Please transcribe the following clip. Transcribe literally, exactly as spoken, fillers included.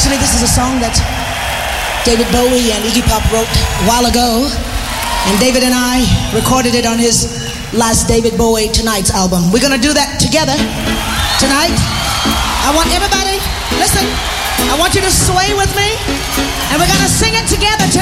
Actually, this is a song that David Bowie and Iggy Pop wrote a while ago, and David and I recorded it on his last David Bowie Tonight's album. We're gonna do that together tonight. I want everybody, listen, I want you to sway with me, and we're gonna sing it together tonight.